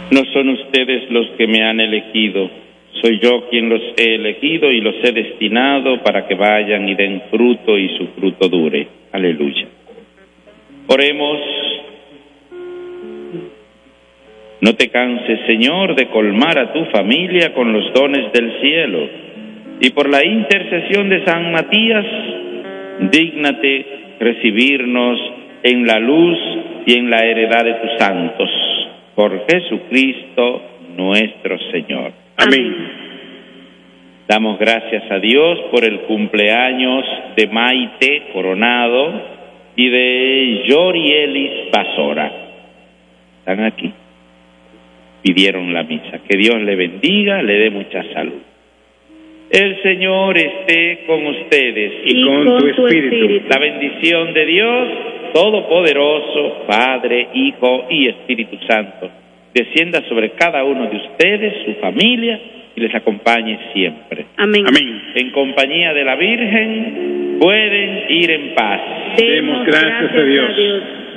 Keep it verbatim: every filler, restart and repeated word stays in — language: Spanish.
No son ustedes los que me han elegido, soy yo quien los he elegido y los he destinado para que vayan y den fruto y su fruto dure. Aleluya. Oremos. No te canses, Señor, de colmar a tu familia con los dones del cielo, y por la intercesión de San Matías, dígnate recibirnos en la luz y en la heredad de tus santos. Por Jesucristo nuestro Señor. Amén. Damos gracias a Dios por el cumpleaños de Maite Coronado y de Yorielis Basora. ¿Están aquí? Pidieron la misa. Que Dios le bendiga, le dé mucha salud. El Señor esté con ustedes y, y con, con tu espíritu. espíritu. La bendición de Dios Todopoderoso, Padre, Hijo y Espíritu Santo, descienda sobre cada uno de ustedes, su familia, y les acompañe siempre. Amén. Amén. En compañía de la Virgen, pueden ir en paz. Demos gracias, gracias a Dios. A Dios.